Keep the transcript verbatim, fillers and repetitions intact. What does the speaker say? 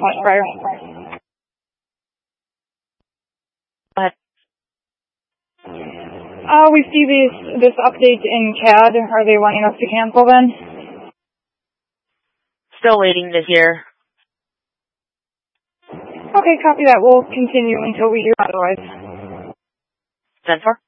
much prior. But uh, we see this this update in C A D. Are they wanting us to cancel then? Still waiting to hear. Okay, copy that. We'll continue until we hear otherwise. ten four?